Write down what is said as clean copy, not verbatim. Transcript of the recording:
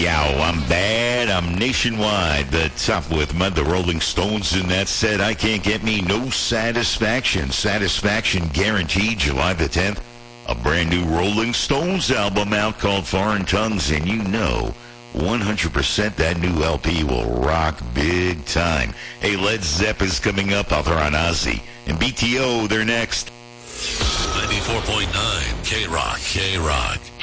Yow, I'm bad, I'm nationwide. The top with the Rolling Stones, and that said, I can't get me no satisfaction. Satisfaction guaranteed, July the 10th. A brand new Rolling Stones album out called Foreign Tongues, and you know 100% that new LP will rock big time. Hey, Led Zepp is coming up. I'll throw on Ozzy. And BTO, they're next. 94.9 K-Rock, K-Rock.